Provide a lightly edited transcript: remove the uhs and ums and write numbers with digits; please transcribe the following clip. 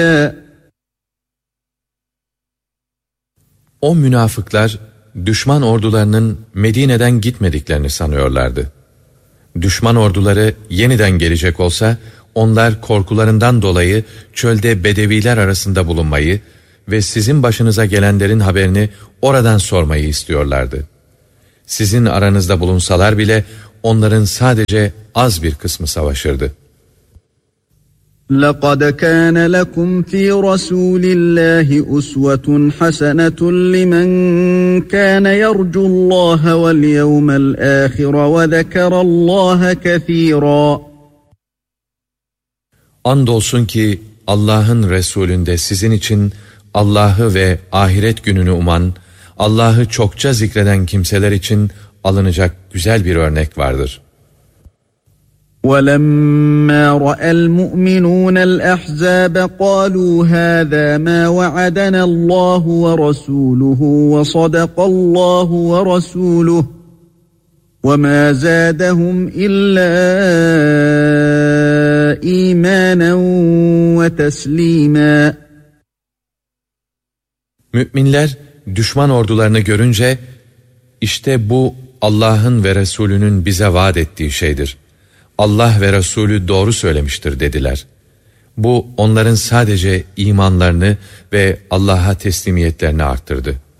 O münafıklar düşman ordularının Medine'den gitmediklerini sanıyorlardı. Düşman orduları yeniden gelecek olsa onlar korkularından dolayı çölde bedeviler arasında bulunmayı ve sizin başınıza gelenlerin haberini oradan sormayı istiyorlardı. Sizin aranızda bulunsalar bile onların sadece az bir kısmı savaşırdı. لَقَدْ كَانَ لَكُمْ فِي رَسُولِ اللّٰهِ أُسْوَةٌ حَسَنَةٌ لِمَنْ كَانَ يَرْجُو اللّٰهَ وَالْيَوْمَ الْآخِرَ وَذَكَرَ اللّٰهَ كَثِيرًا. Andolsun ki Allah'ın Resulünde sizin için Allah'ı ve ahiret gününü uman, Allah'ı çokça zikreden kimseler için alınacak güzel bir örnek vardır. وَلَمَّا رَأَى الْمُؤْمِنُونَ الْأَحْزَابَ قَالُوا هَذَا مَا وَعَدَنَا اللّٰهُ وَرَسُولُهُ وَصَدَقَ اللّٰهُ وَرَسُولُهُ وَمَا زَادَهُمْ إِلَّا إِيمَانًا وَتَسْلِيمًا. Müminler düşman ordularını görünce, işte bu Allah'ın ve Resulünün bize vaat ettiği şeydir. Allah ve Resulü doğru söylemiştir dediler. Bu onların sadece imanlarını ve Allah'a teslimiyetlerini arttırdı.